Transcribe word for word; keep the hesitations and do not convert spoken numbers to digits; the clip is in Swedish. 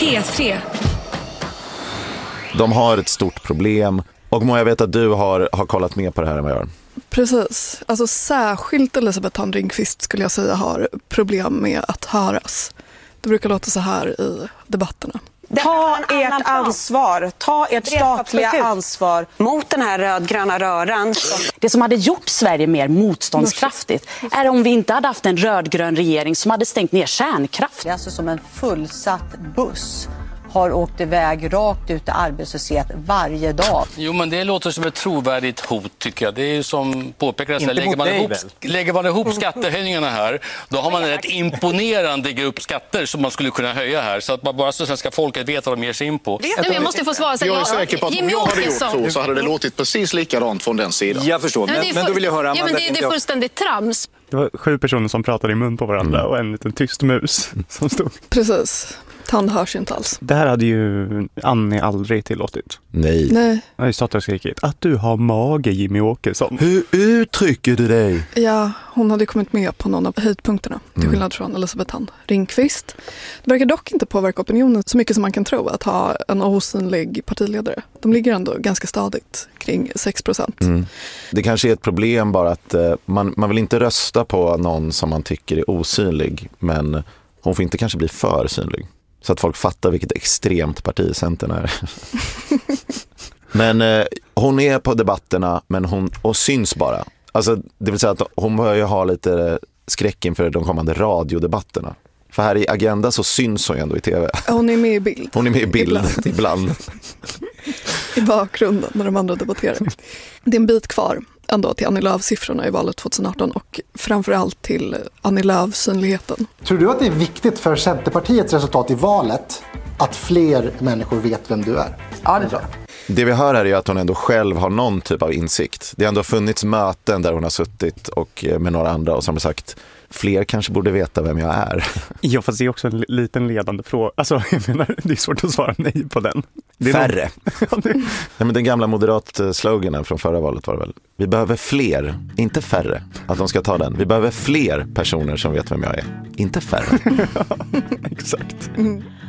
P tre. De har ett stort problem. Och må jag vet att du har, har kollat mer på det här än vad jag har. Precis. Alltså särskilt Elisabeth Thand Ringqvist skulle jag säga har problem med att höras. Det brukar låta så här i debatterna. Ta ert ansvar, ta ert statliga ansvar mot den här rödgröna röran. Det som hade gjort Sverige mer motståndskraftigt är om vi inte hade haft en rödgrön regering som hade stängt ner kärnkraft. Det är alltså som en fullsatt buss har åkt iväg rakt ut i arbetslöshet varje dag. Jo, men det låter som ett trovärdigt hot tycker jag. Det är ju som påpekas, lägger man, ihop, lägger man ihop skattehöjningarna här, då har man en rätt imponerande grupp skatter som man skulle kunna höja här. Så att man bara så svenska folket vet vad de ger sig in på. Nej, men jag måste få svara. Så jag är jag, säker på att om jag hade gjort så, så hade det låtit precis likadant från den sidan. Jag förstår, men, men, men då vill jag höra... Ja, men det, det är fullständigt trams. Det var sju personer som pratade i mun på varandra mm. och en liten tyst mus som stod. Precis. Tand hörs inte alls. Det här hade ju Annie aldrig tillåtit. Nej. Nej. Jag har ju stått och skrikit att du har mage, Jimmy Åkesson. Hur uttrycker du dig? Ja, hon hade kommit med på någon av höjdpunkterna. Till Mm. skillnad från Elisabeth Thand Ringqvist. Det verkar dock inte påverka opinionen så mycket som man kan tro att ha en osynlig partiledare. De ligger ändå ganska stadigt kring sex procent. Mm. Det kanske är ett problem bara att eh, man, man vill inte rösta på någon som man tycker är osynlig. Men hon får inte kanske bli för synlig. Så att folk fattar vilket extremt parti Centern är. Men eh, hon är på debatterna men hon, och syns bara. Alltså, det vill säga att hon bör ju ha lite skräck inför de kommande radiodebatterna. För här i Agenda så syns hon ju ändå i tv. Hon är med i bild. Hon är med i bild ibland. ibland. I bakgrunden när de andra debatterar. Det är en bit kvar ändå till Annie Lööf-siffrorna i valet tjugoarton och framförallt till Annie Lööf-synligheten. Tror du att det är viktigt för Centerpartiets resultat i valet att fler människor vet vem du är? Ja, det tror jag. Det vi hör här är att hon ändå själv har någon typ av insikt. Det har ändå funnits möten där hon har suttit och med några andra och som har sagt fler kanske borde veta vem jag är. Ja, fast det är också en liten ledande fråga. Alltså, jag menar, det är svårt att svara nej på den. Det är Färre. Någon... nej, men den gamla moderat-sloganen från förra valet var det väl. Vi behöver fler, inte färre. Att de ska ta den. Vi behöver fler personer som vet vem jag är. Inte färre. Exakt. Mm.